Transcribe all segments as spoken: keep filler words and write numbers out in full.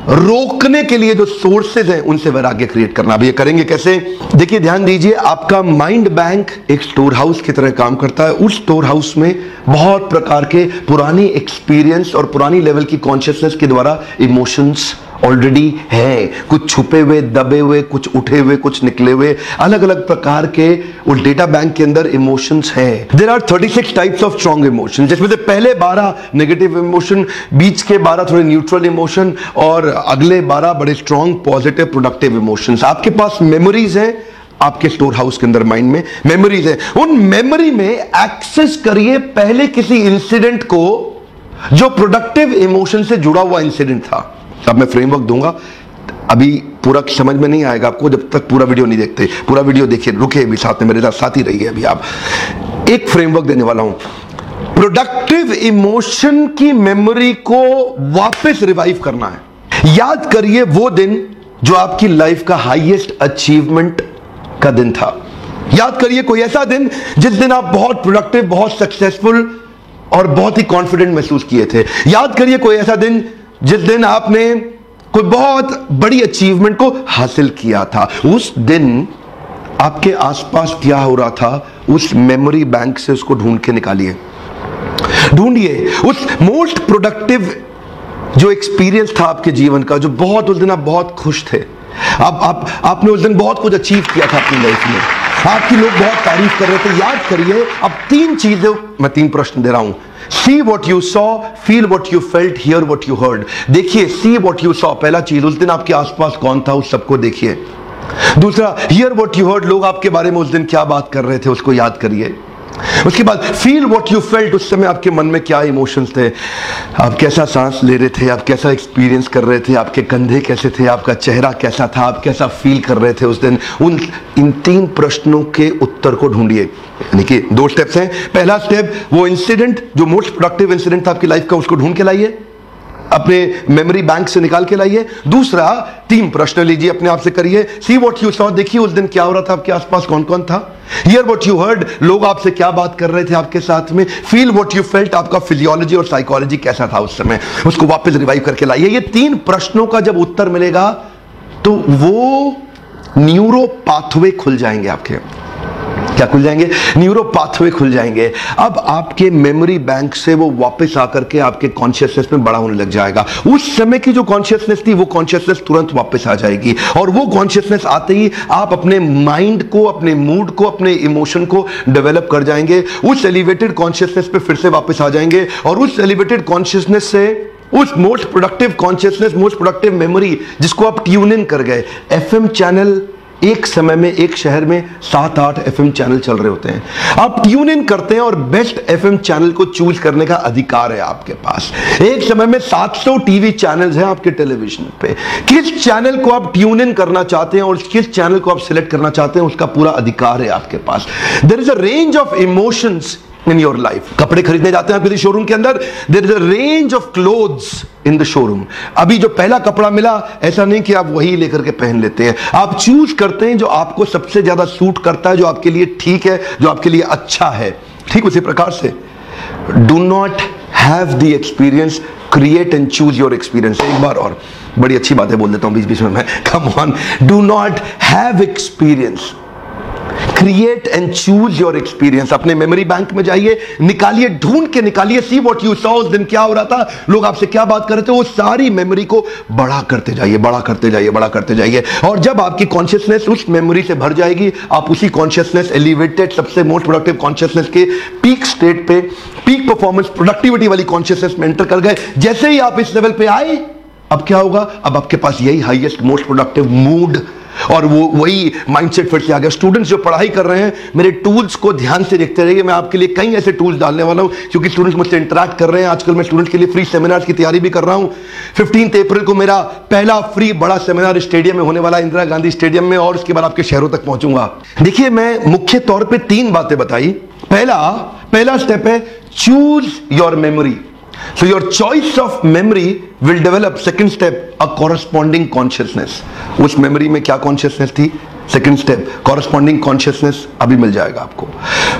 रोकने के लिए जो सोर्सेज हैं उनसे वैराग्य क्रिएट करना। अब ये करेंगे कैसे? देखिए, ध्यान दीजिए, आपका माइंड बैंक एक स्टोर हाउस की तरह काम करता है। उस स्टोर हाउस में बहुत प्रकार के पुरानी एक्सपीरियंस और पुरानी लेवल की कॉन्शियसनेस के द्वारा इमोशंस ऑलरेडी है, कुछ छुपे हुए, दबे हुए, कुछ उठे हुए, कुछ निकले हुए, अलग अलग प्रकार के उस डेटा बैंक के अंदर इमोशंस हैं। There are thirty six types of strong emotion, जिसमें से पहले बारह नेगेटिव इमोशन, बीच के बारह थोड़े न्यूट्रल इमोशन और अगले बारह बड़े स्ट्रॉन्ग पॉजिटिव प्रोडक्टिव इमोशंस। आपके पास मेमोरीज हैं, आपके स्टोर हाउस के अंदर माइंड में मेमोरीज है। उन मेमोरी में एक्सेस करिए पहले किसी इंसिडेंट को जो प्रोडक्टिव इमोशन से जुड़ा हुआ इंसिडेंट था। अब मैं फ्रेमवर्क दूंगा, अभी पूरा समझ में नहीं आएगा आपको जब तक पूरा वीडियो नहीं देखते। पूरा वीडियो देखिए, रुके भी साथ में, मेरे साथ साथ ही रहिए। अभी आप एक फ्रेमवर्क देने वाला हूं। प्रोडक्टिव इमोशन की मेमोरी को वापस रिवाइव करना है। याद करिए वो दिन जो आपकी लाइफ का हाईएस्ट अचीवमेंट का दिन था। याद करिए कोई ऐसा दिन जिस दिन आप बहुत प्रोडक्टिव, बहुत सक्सेसफुल और बहुत ही कॉन्फिडेंट महसूस किए थे। याद करिए कोई ऐसा दिन जिस दिन आपने कोई बहुत बड़ी अचीवमेंट को हासिल किया था। उस दिन आपके आसपास क्या हो रहा था, उस मेमोरी बैंक से उसको ढूंढ के निकालिए। ढूंढिए उस मोस्ट प्रोडक्टिव जो एक्सपीरियंस था आपके जीवन का, जो बहुत, उस दिन आप बहुत खुश थे, आप आप आपने उस दिन बहुत कुछ अचीव किया था अपनी लाइफ में, आपकी लोग बहुत तारीफ कर रहे थे। याद करिए। अब तीन चीजें, मैं तीन प्रश्न दे रहा हूं। See what you saw, feel what you felt, hear what you heard. देखिए, see what you saw, पहला चीज, उस दिन आपके आसपास कौन था, उस सबको देखिए। दूसरा, hear what you heard, लोग आपके बारे में उस दिन क्या बात कर रहे थे, उसको याद करिए। उसके बाद फील व्हाट यू फेल्ट, उस समय आपके मन में क्या इमोशंस थे, आप कैसा सांस ले रहे थे, आप कैसा एक्सपीरियंस कर रहे थे, आपके कंधे कैसे थे, आपका चेहरा कैसा था, आप कैसा फील कर रहे थे उस दिन। उन इन तीन प्रश्नों के उत्तर को ढूंढिए। यानी कि दो स्टेप्स हैं। पहला स्टेप, वो इंसिडेंट जो मोस्ट प्रोडक्टिव इंसिडेंट था आपकी लाइफ का, उसको ढूंढ के लाइए, अपने मेमोरी बैंक से निकाल के लाइए। दूसरा, तीन प्रश्न लीजिए, अपने आप से करिए। सी व्हाट यू सॉ, देखिए उस दिन क्या हो रहा था, आपके आसपास कौन कौन था। हियर व्हाट यू हर्ड, लोग आपसे क्या बात कर रहे थे आपके साथ में। फील व्हाट यू फेल्ट, आपका फिजियोलॉजी और साइकोलॉजी कैसा था उस समय, उसको वापस रिवाइव करके लाइए। ये तीन प्रश्नों का जब उत्तर मिलेगा तो वो न्यूरो पाथवे खुल जाएंगे आपके। क्या खुल जाएंगे? न्यूरो पाथवे खुल जाएंगे। अब आपके मेमोरी बैंक से वो वापस आकर के आपके कॉन्शियसनेस में बड़ा होने लग जाएगा। उस समय की जो कॉन्शियसनेस थी वो कॉन्शियसनेस तुरंत वापस आ जाएगी, और वो कॉन्शियसनेस आते ही आप अपने माइंड को, अपने मूड को, अपने इमोशन को डेवलप कर जाएंगे। उस एलिवेटेड कॉन्शियसनेस पे फिर से वापस आ जाएंगे, और उस एलिवेटेड कॉन्शियसनेस से उस most productive consciousness, most productive memory जिसको आप ट्यून इन कर गए। एफएम चैनल, एक समय में एक शहर में सात आठ एफएम चैनल चल रहे होते हैं, आप ट्यून इन करते हैं और बेस्ट एफएम चैनल को चूज करने का अधिकार है आपके पास। एक समय में सात सौ टीवी चैनल्स हैं आपके टेलीविजन पे। किस चैनल को आप ट्यून इन करना चाहते हैं और किस चैनल को आप सिलेक्ट करना चाहते हैं, उसका पूरा अधिकार है आपके पास। There is a range of emotions in your life. कपड़े खरीदने जाते हैं आप किसी शोरूम के अंदर, there is a range of clothes in the showroom. अभी जो पहला कपड़ा मिला, ऐसा नहीं कि आप वही लेकर के पहन लेते हैं, आप चूज करते हैं जो आपको सबसे ज्यादा सूट करता है, जो आपके लिए ठीक है, जो आपके लिए अच्छा है। ठीक उसी प्रकार से do not have the experience, create and choose your experience. एक बार और बड़ी अच्छी बातें बोल देता हूं बीच बीच में मैं, come on. Do not have experience, create and choose your experience. अपने मेमोरी बैंक में जाइए, निकालिए, ढूंढ के निकालिए। सी व्हाट यू सॉ, उस दिन क्या हो रहा था, लोग आपसे क्या बात कर रहे थे, वो सारी मेमोरी को बड़ा करते जाइए, बड़ा करते जाइए, बड़ा करते जाइए। और जब आपकी कॉन्शियसनेस उस मेमोरी से भर जाएगी, आप उसी कॉन्शियसनेस, एलिवेटेड, सबसे मोस्ट प्रोडक्टिव कॉन्शियसनेस के पीक स्टेट पे, पीक परफॉर्मेंस, प्रोडक्टिविटी वाली कॉन्शियसनेस में एंटर कर गए। जैसे ही आप इस लेवल पे आए, अब क्या होगा, अब आपके पास यही हाईएस्ट मोस्ट प्रोडक्टिव मूड और वो वही माइंडसेट फिर से आ गया। स्टूडेंट्स जो पढ़ाई कर रहे हैं, मेरे टूल्स को ध्यान से देखते रहिए। मैं आपके लिए कई ऐसे टूल्स डालने वाला हूं, क्योंकि स्टूडेंट्स मुझसे इंटरेक्ट कर रहे हैं। आजकल मैं स्टूडेंट्स के लिए फ्री सेमिनार्स की तैयारी भी कर रहा हूं। पंद्रह अप्रैल को मेरा पहला फ्री बड़ा सेमिनार स्टेडियम में होने वाला, इंदिरा गांधी स्टेडियम में, और उसके बाद आपके शहरों तक पहुंचूंगा। देखिए, मैं मुख्य तौर पर तीन बातें बताई। पहला पहला स्टेप है choose your memory. So your choice of memory will develop, second step, a corresponding consciousness. उस memory में क्या consciousness थी, second step, corresponding consciousness अभी मिल जाएगा आपको।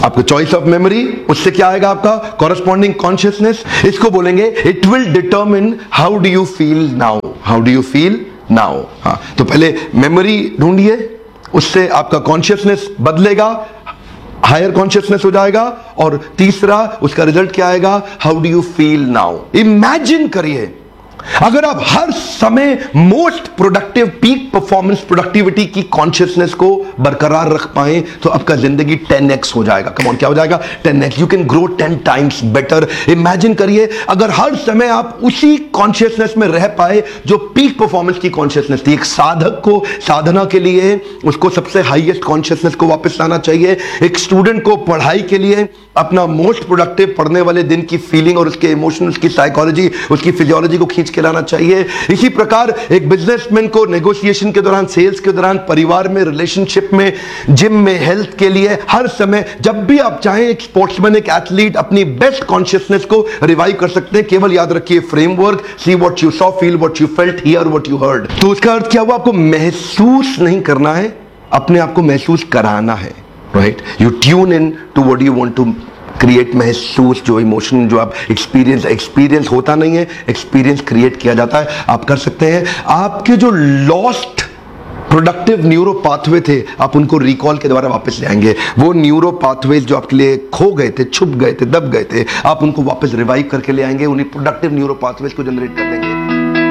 आपको चॉइस ऑफ मेमोरी, उससे क्या आएगा आपका कॉरेस्पॉन्डिंग कॉन्शियसनेस। इसको बोलेंगे it will determine how do you feel now, how do you feel now. हाँ, तो पहले मेमोरी ढूंढिए, उससे आपका कॉन्शियसनेस बदलेगा, हायर कॉन्शियसनेस हो जाएगा, और तीसरा उसका रिजल्ट क्या आएगा, how do you feel now. Imagine करिए अगर आप हर समय most productive peak performance productivity की कॉन्शियसनेस को बरकरार रख पाए तो आपका जिंदगी टेन एक्स हो जाएगा। कम ऑन, क्या हो जाएगा, ten x. You can grow ten times better. Imagine करिए अगर हर समय आप उसी कॉन्शियसनेस में रह पाए जो पीक परफॉर्मेंस की कॉन्शियसनेस थी। एक साधक को साधना के लिए उसको सबसे हाईएस्ट कॉन्शियसनेस को वापस लाना चाहिए। एक स्टूडेंट को पढ़ाई के लिए अपना मोस्ट प्रोडक्टिव पढ़ने वाले दिन की फीलिंग और उसके इमोशन, उसकी साइकोलॉजी, उसकी फिजियोलॉजी को खींच के लाना चाहिए। इसी प्रकार एक बिजनेसमैन को नेगोशिएशन के दौरान, सेल्स के दौरान, परिवार में, रिलेशनशिप में, जिम में, हेल्थ के लिए हर समय जब भी आप चाहें, एक स्पोर्ट्समैन, एक एथलीट अपनी बेस्ट कॉन्शियसनेस को रिवाइव कर सकते हैं। केवल याद रखिए framework, see what you saw, feel what you felt, here what you heard. तो उसका अर्थ क्या हुआ, आपको महसूस नहीं करना है, अपने आप को महसूस कराना है। Right, you tune in to what you want to create. महसूस, जो इमोशन, जो आप एक्सपीरियंस, एक्सपीरियंस होता नहीं है, एक्सपीरियंस क्रिएट किया जाता है। आप कर सकते हैं। आपके जो लॉस्ट प्रोडक्टिव न्यूरो पाथवे थे, आप उनको रिकॉल के द्वारा वापस ले आएंगे। वो न्यूरो पाथवेज जो आपके लिए खो गए थे, छुप गए थे, दब गए थे, आप उनको वापस रिवाइव करके ले आएंगे, उन्हीं प्रोडक्टिव न्यूरो पाथवेज को जनरेट कर देंगे।